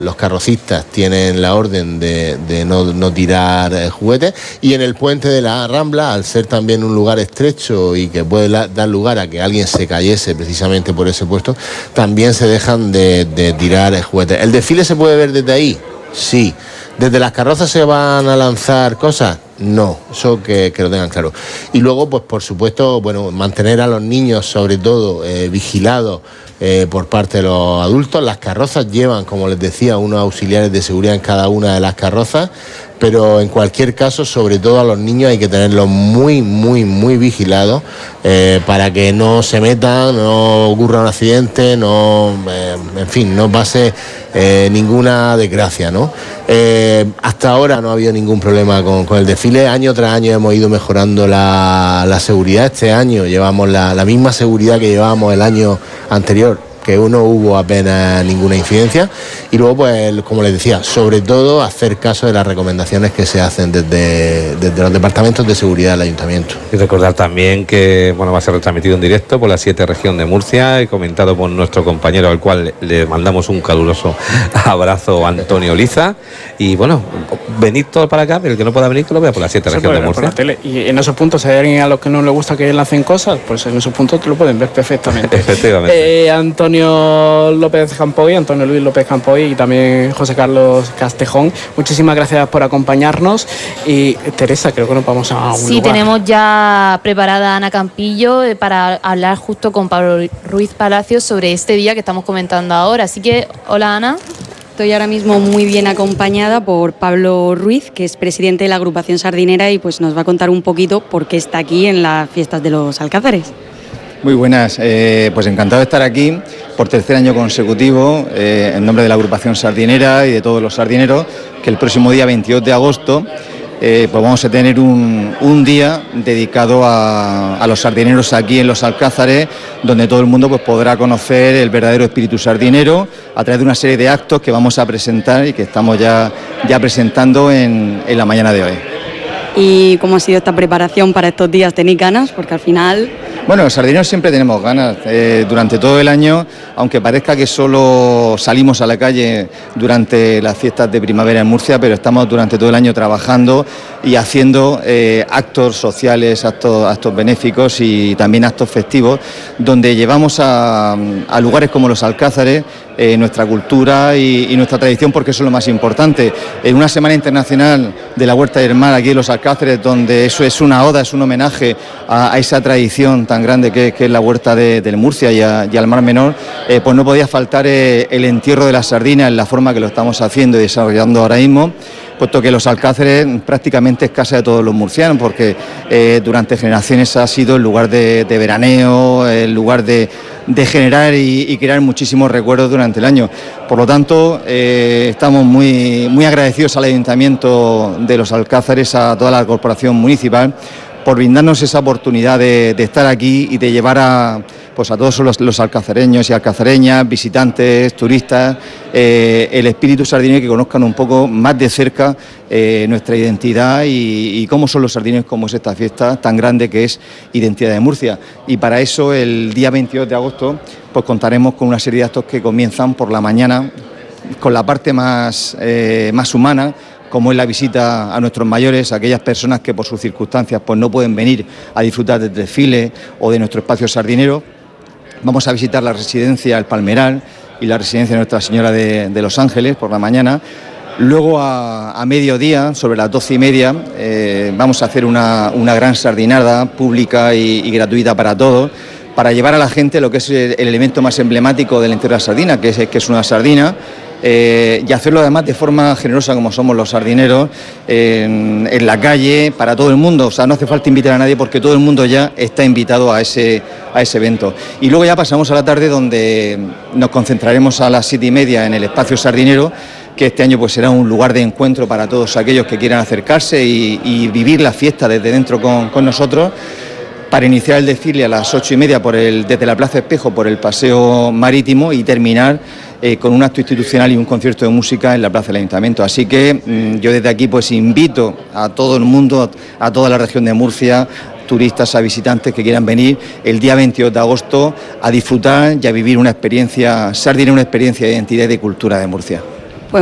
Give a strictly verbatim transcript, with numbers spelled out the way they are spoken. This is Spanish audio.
Los carrocistas tienen la orden de, de no, no tirar eh, juguetes, y en el puente de la Rambla, al ser también un lugar estrecho y que puede la, dar lugar a que alguien se cayese precisamente por ese puesto, también se dejan de, de tirar eh, juguetes. ¿El desfile se puede ver desde ahí? Sí. ¿Desde las carrozas se van a lanzar cosas? No, eso que, que lo tengan claro. Y luego, pues por supuesto, bueno, mantener a los niños sobre todo eh, vigilados eh, por parte de los adultos. Las carrozas llevan, como les decía, unos auxiliares de seguridad en cada una de las carrozas, pero en cualquier caso, sobre todo a los niños hay que tenerlos muy, muy, muy vigilados eh, para que no se metan, no ocurra un accidente, no, eh, en fin, no pase eh, ninguna desgracia, ¿no? Eh, hasta ahora no ha habido ningún problema con, con el desfile. Año tras año hemos ido mejorando la, la seguridad. Este año llevamos la, la misma seguridad que llevábamos el año anterior, que no hubo apenas ninguna incidencia. Y luego, pues, como les decía, sobre todo hacer caso de las recomendaciones que se hacen desde, desde los departamentos de seguridad del ayuntamiento. Y recordar también que bueno, va a ser retransmitido en directo por la siete región de Murcia, y comentado por nuestro compañero, al cual le mandamos un caluroso abrazo, Antonio Liza. Y bueno, venid todos para acá, pero el que no pueda venir, que lo vea por la siete región de Murcia. Y en esos puntos, si hay alguien a los que no le gusta que lancen cosas, pues en esos puntos te lo pueden ver perfectamente. Efectivamente. Eh, Antonio López Campoy, Antonio Luis López Campoy y también José Carlos Castejón, muchísimas gracias por acompañarnos. Y Teresa, creo que nos vamos a un Sí, lugar. Tenemos ya preparada a Ana Campillo eh, para hablar justo con Pablo Ruiz Palacios sobre este día que estamos comentando ahora. Así que, hola Ana. Estoy ahora mismo muy bien acompañada por Pablo Ruiz, que es presidente de la agrupación sardinera, y pues nos va a contar un poquito por qué está aquí en las fiestas de los Alcázares. Muy buenas, eh, pues encantado de estar aquí por tercer año consecutivo eh, en nombre de la agrupación sardinera y de todos los sardineros, que el próximo día veintidós de agosto eh, pues vamos a tener un, un día dedicado a, a los sardineros aquí en los Alcázares, donde todo el mundo pues podrá conocer el verdadero espíritu sardinero a través de una serie de actos que vamos a presentar y que estamos ya, ya presentando en, en la mañana de hoy. ¿Y cómo ha sido esta preparación para estos días? ¿Tenéis ganas? Porque al final... Bueno, los sardineros siempre tenemos ganas. Eh, durante todo el año, aunque parezca que solo salimos a la calle durante las fiestas de primavera en Murcia, pero estamos durante todo el año trabajando y haciendo eh, actos sociales, actos, actos benéficos y también actos festivos, donde llevamos a, a lugares como los Alcázares eh, nuestra cultura y, y nuestra tradición, porque eso es lo más importante. En una Semana Internacional de la Huerta del Mar aquí en los Alcázares, donde eso es una oda, es un homenaje a, a esa tradición tan grande que, que es la huerta de, de Murcia y, a, y al Mar Menor, eh, pues no podía faltar eh, el entierro de la sardina en la forma que lo estamos haciendo y desarrollando ahora mismo, puesto que los Alcázares prácticamente es casa de todos los murcianos, porque eh, durante generaciones ha sido el lugar de, de veraneo, el lugar de, de generar y, y crear muchísimos recuerdos durante el año. Por lo tanto, eh, estamos muy, muy agradecidos al Ayuntamiento de los Alcázares, a toda la corporación municipal, por brindarnos esa oportunidad de, de estar aquí y de llevar a, pues a todos los, los alcazareños y alcazareñas, visitantes, turistas, eh, el espíritu sardinero, que conozcan un poco más de cerca eh, nuestra identidad y, y cómo son los sardineros, cómo es esta fiesta tan grande que es Identidad de Murcia. Y para eso, el día veintidós de agosto, pues contaremos con una serie de actos que comienzan por la mañana, con la parte más, eh, más humana, como es la visita a nuestros mayores, a aquellas personas que por sus circunstancias pues no pueden venir a disfrutar del desfile o de nuestro espacio sardinero. Vamos a visitar la residencia El Palmeral y la residencia de Nuestra Señora de, de Los Ángeles por la mañana. Luego a, a mediodía, sobre las doce y media, eh, vamos a hacer una, una gran sardinada pública y, y gratuita para todos, para llevar a la gente lo que es el, el elemento más emblemático del entierro de la sardina, que es, que es una sardina. Eh, y hacerlo además de forma generosa, como somos los sardineros, eh, en, en la calle, para todo el mundo. O sea, no hace falta invitar a nadie, porque todo el mundo ya está invitado a ese, a ese evento. Y luego ya pasamos a la tarde, donde nos concentraremos a las siete y media en el espacio sardinero, que este año pues será un lugar de encuentro para todos aquellos que quieran acercarse y, y vivir la fiesta desde dentro con, con nosotros, para iniciar el desfile a las ocho y media por el, desde la Plaza Espejo por el Paseo Marítimo y terminar eh, con un acto institucional y un concierto de música en la Plaza del Ayuntamiento. Así que mmm, yo desde aquí pues invito a todo el mundo, a toda la región de Murcia, turistas, a visitantes que quieran venir el día veintidós de agosto a disfrutar y a vivir una experiencia sardinera, una experiencia de identidad y de cultura de Murcia.